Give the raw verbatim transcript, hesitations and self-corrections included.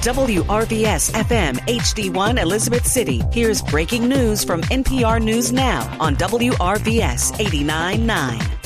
W R V S F M H D one Elizabeth City. Here's breaking news from N P R News Now on W R V S eighty-nine point nine.